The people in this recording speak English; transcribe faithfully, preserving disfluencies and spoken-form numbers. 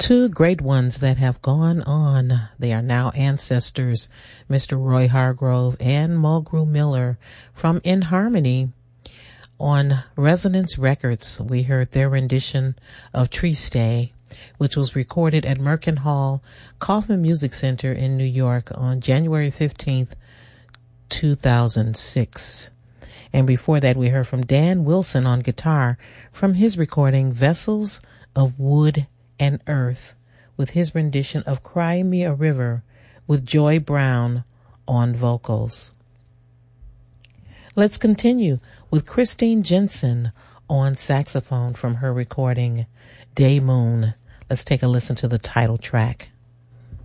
Two great ones that have gone on. They are now ancestors, Mister Roy Hargrove and Mulgrew Miller from In Harmony. On Resonance Records, we heard their rendition of Tree Stay, which was recorded at Merkin Hall, Kaufman Music Center in New York on January fifteenth, two thousand six. And before that, we heard from Dan Wilson on guitar from his recording Vessels of Wood and Earth, with his rendition of Cry Me a River with Joy Brown on vocals. Let's continue with Christine Jensen on saxophone from her recording Day Moon. Let's take a listen to the title track.